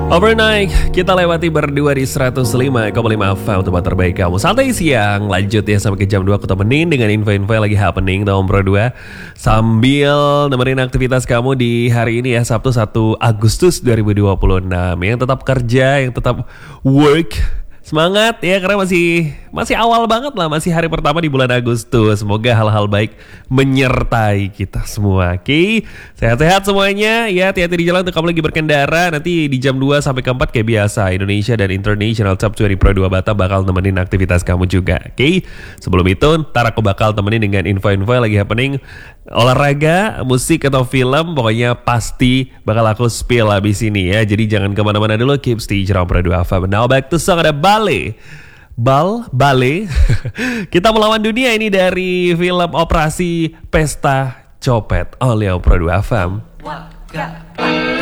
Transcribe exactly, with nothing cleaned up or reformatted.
Overnight, kita lewati berdua di seratus lima koma lima F M tempat terbaik kamu. Santai siang, lanjut ya sampai ke jam dua aku temenin dengan info-info yang lagi happening tahun Pro dua. Sambil nemenin aktivitas kamu di hari ini ya, Sabtu satu Agustus dua ribu dua puluh enam. Yang tetap kerja, yang tetap work. Semangat ya, karena masih masih awal banget lah, masih hari pertama di bulan Agustus. Semoga hal-hal baik menyertai kita semua. Oke, sehat-sehat semuanya ya, hati-hati di jalan untuk kamu lagi berkendara. Nanti di jam dua sampai ke empat kayak biasa, Indonesia dan International Top dua puluh Pro dua Batam bakal nemenin aktivitas kamu juga. Oke, sebelum itu ntar aku bakal temenin dengan info-info yang lagi happening, olahraga, musik atau film, pokoknya pasti bakal aku spill abis ini ya. Jadi jangan kemana-mana dulu, keep stay on Pro dua F M. Now back to song, ada Bale Bal, Bale Kita melawan dunia, ini dari film Operasi Pesta Copet oleh Pro dua F M.